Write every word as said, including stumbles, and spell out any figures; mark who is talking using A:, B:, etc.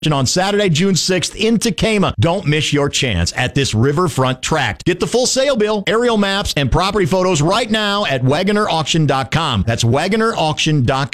A: on Saturday, June sixth in Tekamah. Don't miss your chance at this riverfront tract. Get the full sale bill, aerial maps, and property photos right now at Wagoner Auction dot com. That's Wagoner Auction dot com.